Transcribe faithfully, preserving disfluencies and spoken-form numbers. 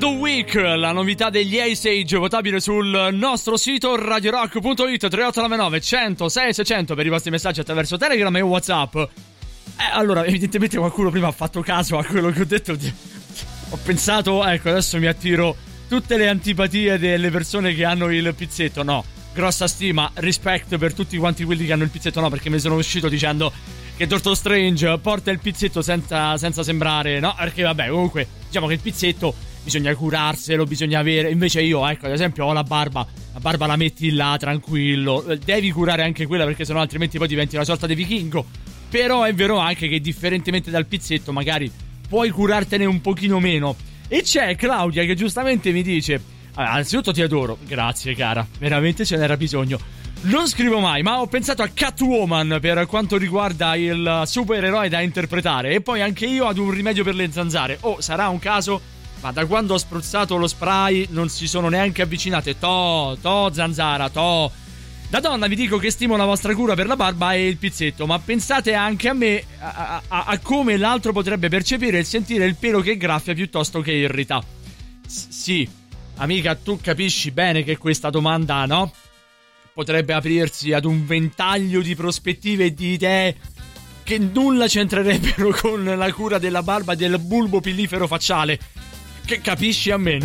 The Week, la novità degli Ice Age, votabile sul nostro sito radio rock punto it. Tre otto nove nove uno zero sei sei zero zero per i vostri messaggi attraverso Telegram e WhatsApp. Eh, allora, evidentemente qualcuno prima ha fatto caso a quello che ho detto. Ho pensato, ecco, adesso mi attiro tutte le antipatie delle persone che hanno il pizzetto. No, grossa stima, rispetto per tutti quanti quelli che hanno il pizzetto. No, perché mi sono uscito dicendo che Doctor Strange porta il pizzetto senza, senza sembrare, no, perché vabbè, comunque diciamo che il pizzetto bisogna curarselo, bisogna avere. Invece io, ecco, ad esempio ho la barba, la barba la metti là tranquillo, devi curare anche quella perché sennò altrimenti poi diventi una sorta di vichingo. Però è vero anche che differentemente dal pizzetto magari puoi curartene un pochino meno. E c'è Claudia che giustamente mi dice: allora, anzitutto ti adoro, grazie cara, veramente ce n'era bisogno. Non scrivo mai, ma ho pensato a Catwoman per quanto riguarda il supereroe da interpretare. E poi anche io ad un rimedio per le zanzare. Oh, sarà un caso? Ma da quando ho spruzzato lo spray non si sono neanche avvicinate. To, to zanzara, to. Da donna vi dico che stimo la vostra cura per la barba e il pizzetto, ma pensate anche a me, a, a, a come l'altro potrebbe percepire il sentire il pelo che graffia piuttosto che irrita. S- sì, amica, tu capisci bene che questa domanda, no? Potrebbe aprirsi ad un ventaglio di prospettive e di idee che nulla c'entrerebbero con la cura della barba e del bulbo pillifero facciale. Che capisci a me,